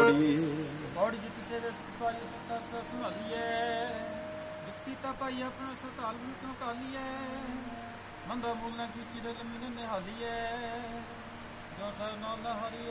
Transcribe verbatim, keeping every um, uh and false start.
ਪੌੜੀ ਪੌੜੀ ਜਿ ਕਿਸੇ ਵੇ ਪਾਈ ਸਤ ਸੰਭਾਲੀਐ ਦੁਖੀ ਤਾਂ ਪਾਈ ਆਪਣਾ ਸਤਾਲ ਵੀ ਕਿਉਂ ਕਾਲੀਐ ਮੰਦਾ ਮੂਲ ਨਾ ਕੀਤੀ ਦਿਲ ਮੀਨੇ ਨਿਹਾਲੀਐ ਜੋ ਸਰ ਨਾਲ ਹਰੀ